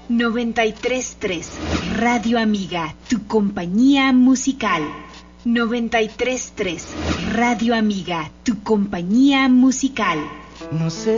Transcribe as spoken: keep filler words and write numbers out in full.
noventa y tres punto tres Radio Amiga, tu compañía musical. noventa y tres punto tres Radio Amiga, tu compañía musical. No sé